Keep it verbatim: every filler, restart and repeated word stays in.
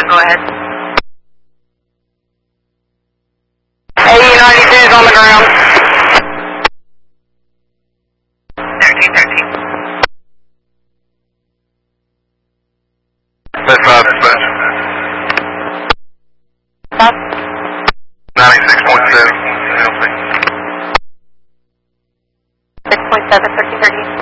go ahead. A E ninety-two is on the ground. thirteen thirteen. Lift five dispatch. Stop. ninety-six point seven. six point seven, thirteen thirteen.